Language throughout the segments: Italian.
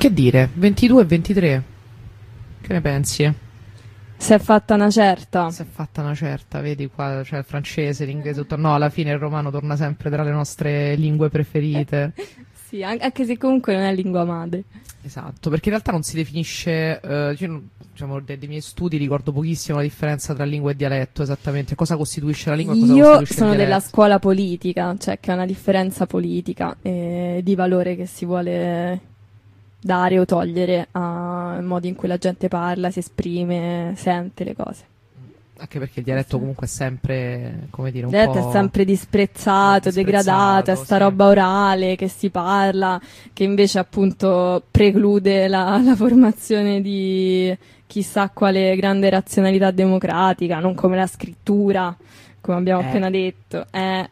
Che dire, 22 e 23? Che ne pensi? Si è fatta una certa. Si è fatta una certa, vedi qua c'è il francese, l'inglese, tutto. No, alla fine il romano torna sempre tra le nostre lingue preferite. Sì, anche se comunque non è lingua madre. Esatto, perché in realtà non si definisce, diciamo, dei miei studi ricordo pochissimo la differenza tra lingua e dialetto, esattamente, cosa costituisce la lingua e cosa Io costituisce sono il della dialetto. scuola politica, cioè che è una differenza politica di valore che si vuole dare o togliere al modo in cui la gente parla, si esprime, sente le cose. Anche perché il dialetto comunque è sempre, come dire, un Il dialetto po' è sempre disprezzato, degradato, è sta sì. roba orale che si parla, che invece appunto preclude la formazione di chissà quale grande razionalità democratica, non come la scrittura, come abbiamo appena detto.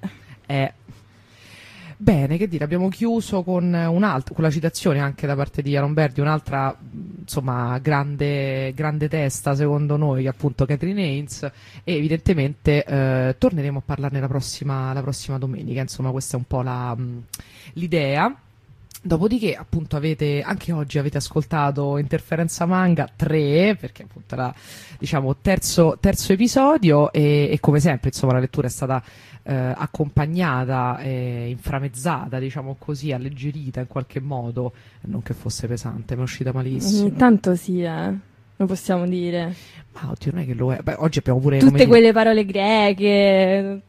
Bene, che dire, abbiamo chiuso con con la citazione anche da parte di Aaron Berdi, un'altra, insomma, grande testa secondo noi, che è appunto Catherine Haynes, e evidentemente torneremo a parlarne la prossima domenica, insomma, questa è un po' l'idea. Dopodiché, appunto, anche oggi avete ascoltato Interferenza Manga 3, perché appunto era, diciamo, terzo episodio, e come sempre, insomma, la lettura è stata accompagnata, inframezzata, diciamo così, alleggerita in qualche modo, non che fosse pesante, mi è uscita malissimo. Ogni tanto sì, lo possiamo dire. Ma oddio, non è che lo è. Beh, oggi abbiamo pure Tutte quelle parole greche,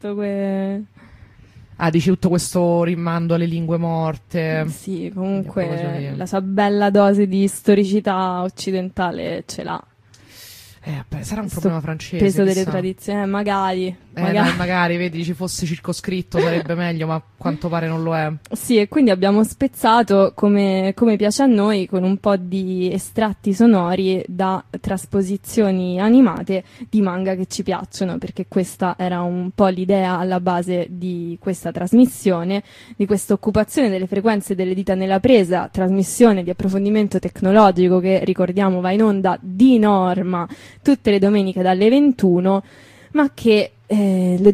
dici tutto questo rimando alle lingue morte. Sì, comunque la sua bella dose di storicità occidentale ce l'ha. Vabbè, sarà un problema francese. Peso delle chissà. tradizioni, magari. Magari, vedi, ci fosse circoscritto sarebbe meglio, ma a quanto pare non lo è. Sì, e quindi abbiamo spezzato, come piace a noi, con un po' di estratti sonori da trasposizioni animate di manga che ci piacciono, perché questa era un po' l'idea alla base di questa trasmissione, di questa occupazione delle frequenze delle dita nella presa, trasmissione di approfondimento tecnologico che, ricordiamo, va in onda di norma tutte le domeniche dalle 21, ma che lo